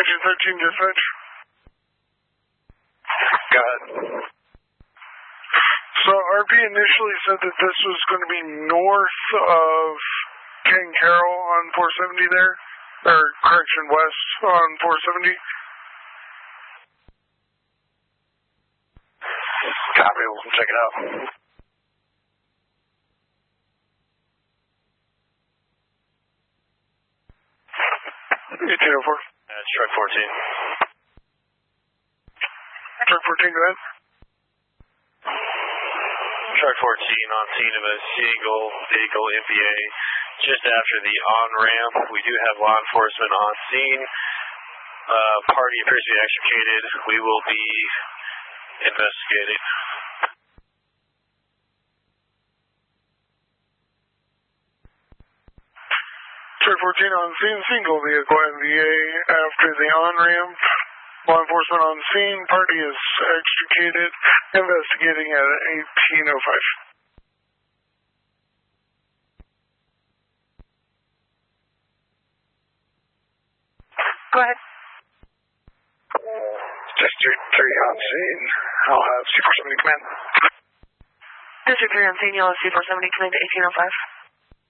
Engine 13 dispatch. Go ahead. So RP initially said that this was going to be north of King Carroll on 470 there, or correction, west on 470. Copy, we'll check it out. 1804. That's truck 14. Truck 14, go ahead. Truck 14 on scene of a single vehicle MVA just after the on-ramp. We do have law enforcement on scene. Party appears to be extricated. We will be investigating. Truck 14 on scene, single vehicle MVA after the on-ramp. Law enforcement on scene, party is extricated, investigating at 1805. Go ahead. District 3 on scene. I'll have C470 command. District 3 on scene, you'll have C470 command to 1805.